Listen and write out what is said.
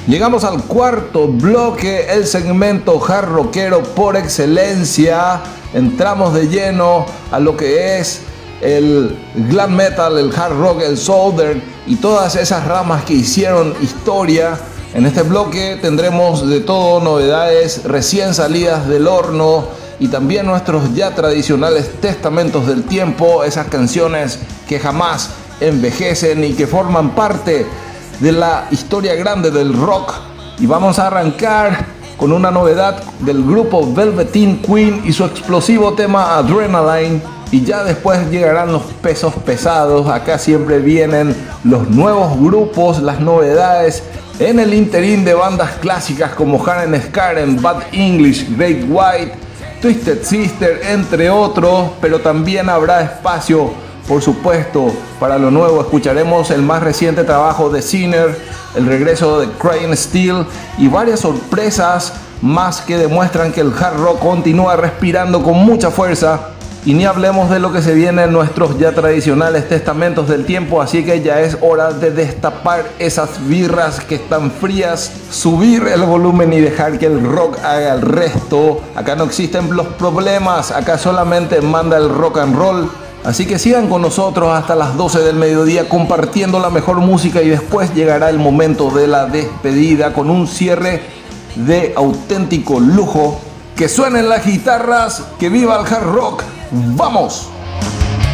Llegamos al cuarto bloque, el segmento hard rockero por excelencia. Entramos de lleno a lo que es el glam metal, el hard rock, el southern y todas esas ramas que hicieron historia. En este bloque tendremos de todo, novedades recién salidas del horno y también nuestros ya tradicionales testamentos del tiempo, esas canciones que jamás envejecen y que forman parte de la historia grande del rock. Y vamos a arrancar con una novedad del grupo Velveteen Queen y su explosivo tema Adrenaline, y ya después llegarán los pesos pesados. Acá siempre vienen los nuevos grupos, las novedades en el interín de bandas clásicas como Haren Skaren, Bad English, Great White, Twisted Sister, entre otros, pero también habrá espacio, por supuesto, para lo nuevo. Escucharemos el más reciente trabajo de Sinner, el regreso de Crying Steel y varias sorpresas más que demuestran que el hard rock continúa respirando con mucha fuerza. Y ni hablemos de lo que se viene en nuestros ya tradicionales testamentos del tiempo, así que ya es hora de destapar esas birras que están frías, subir el volumen y dejar que el rock haga el resto. Acá no existen los problemas, acá solamente manda el rock and roll. Así que sigan con nosotros hasta las 12 del mediodía compartiendo la mejor música, y después llegará el momento de la despedida con un cierre de auténtico lujo. Que suenen las guitarras, que viva el hard rock. ¡Vamos!